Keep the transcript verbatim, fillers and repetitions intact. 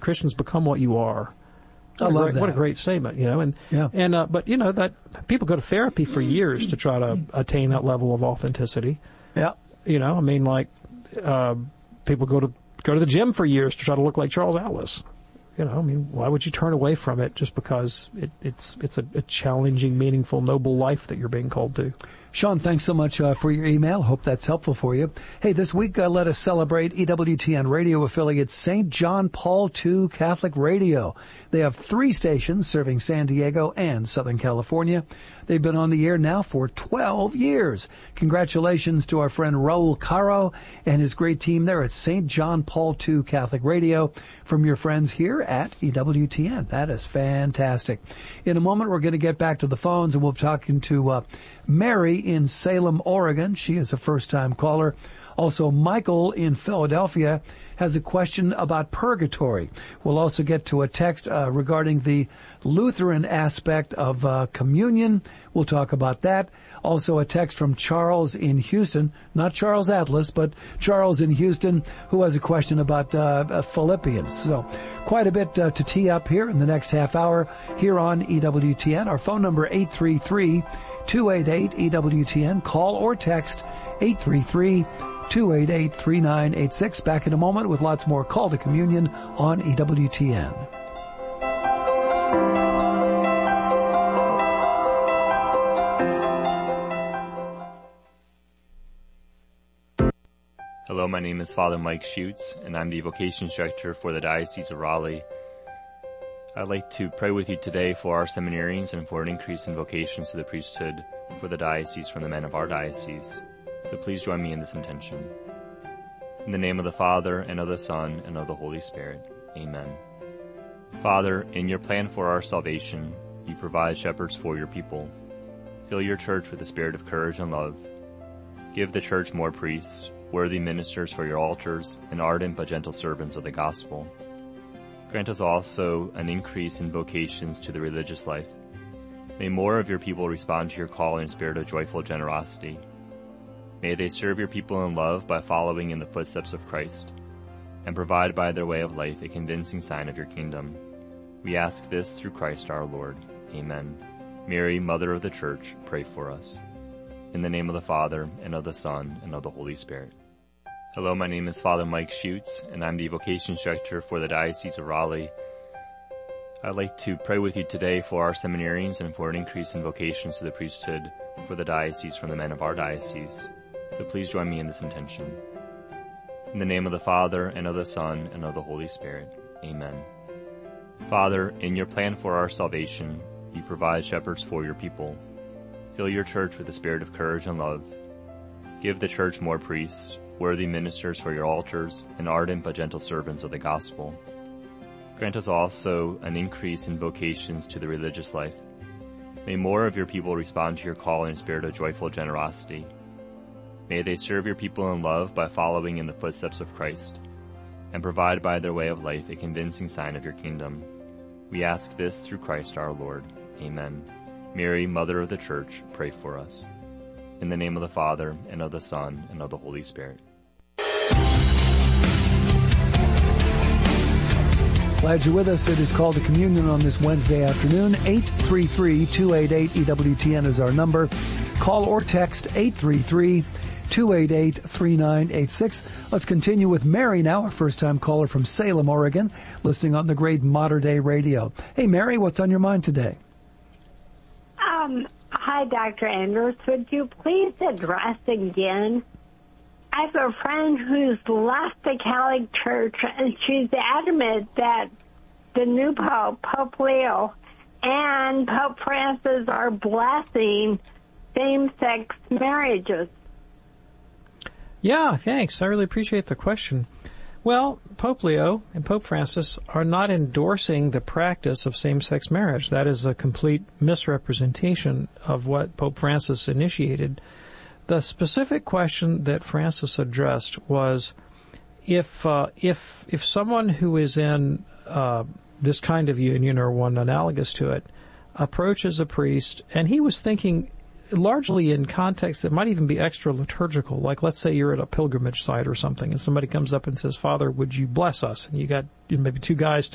Christians become what you are. I What love a great, that. What a great statement, you know. And Yeah. and uh, but you know that people go to therapy for years to try to attain that level of authenticity. Yeah. You know, I mean, like uh, people go to go to the gym for years to try to look like Charles Atlas. You know, I mean, why would you turn away from it just because it, it's it's a, a challenging, meaningful, noble life that you're being called to? Sean, thanks so much uh, for your email. Hope that's helpful for you. Hey, this week, uh, let us celebrate E W T N radio affiliate Saint John Paul the Second Catholic Radio. They have three stations serving San Diego and Southern California. They've been on the air now for twelve years. Congratulations to our friend Raul Caro and his great team there at Saint John Paul the Second Catholic Radio from your friends here at E W T N. That is fantastic. In a moment, we're going to get back to the phones, and we'll be talking to uh, Mary in Salem, Oregon. She is a first-time caller. Also, Michael in Philadelphia has a question about purgatory. We'll also get to a text uh, regarding the Lutheran aspect of uh, communion. We'll talk about that. Also, a text from Charles in Houston, not Charles Atlas, but Charles in Houston, who has a question about uh, Philippians. So, quite a bit uh, to tee up here in the next half hour here on E W T N. Our phone number, eight three three, two eight eight, E W T N. Call or text eight three three, two eight eight, three nine eight six. Back in a moment with lots more Call to Communion on E W T N. Hello, my name is Father Mike Schutz, and I'm the Vocations Director for the Diocese of Raleigh. I'd like to pray with you today for our seminarians and for an increase in vocations to the priesthood for the diocese from the men of our diocese. So please join me in this intention. In the name of the Father, and of the Son, and of the Holy Spirit. Amen. Father, in your plan for our salvation, you provide shepherds for your people. Fill your church with the spirit of courage and love. Give the church more priests, worthy ministers for your altars, and ardent but gentle servants of the gospel. Grant us also an increase in vocations to the religious life. May more of your people respond to your call in a spirit of joyful generosity. May they serve your people in love by following in the footsteps of Christ, and provide by their way of life a convincing sign of your kingdom. We ask this through Christ our Lord. Amen. Mary, Mother of the Church, pray for us. In the name of the Father, and of the Son, and of the Holy Spirit. Hello, my name is Father Mike Schutz, and I'm the Vocations Director for the Diocese of Raleigh. I'd like to pray with you today for our seminarians and for an increase in vocations to the priesthood for the diocese from the men of our diocese. So please join me in this intention. In the name of the Father, and of the Son, and of the Holy Spirit. Amen. Father, in your plan for our salvation, you provide shepherds for your people. Fill your church with the spirit of courage and love. Give the church more priests, worthy ministers for your altars, and ardent but gentle servants of the gospel. Grant us also an increase in vocations to the religious life. May more of your people respond to your call in a spirit of joyful generosity. May they serve your people in love by following in the footsteps of Christ, and provide by their way of life a convincing sign of your kingdom. We ask this through Christ our Lord. Amen. Mary, Mother of the Church, pray for us. In the name of the Father, and of the Son, and of the Holy Spirit. Glad you're with us. It is Called to Communion on this Wednesday afternoon. eight three three, two eight eight, E W T N is our number. Call or text eight three three, two eight eight, three nine eight six. Let's continue with Mary now, a first-time caller from Salem, Oregon, listening on the great Mater Dei Radio. Hey, Mary, what's on your mind today? Um, hi, Doctor Andrews. Would you please address again? I have a friend who's left the Catholic Church, and she's adamant that the new Pope, Pope Leo, and Pope Francis are blessing same-sex marriages. Yeah, thanks. I really appreciate the question. Well, Pope Leo and Pope Francis are not endorsing the practice of same-sex marriage. That is a complete misrepresentation of what Pope Francis initiated. The specific question that Francis addressed was if uh, if if someone who is in uh, this kind of union or one analogous to it approaches a priest, and he was thinking largely in context that might even be extra liturgical, like let's say you're at a pilgrimage site or something, and somebody comes up and says, "Father, would you bless us?" And you got maybe two guys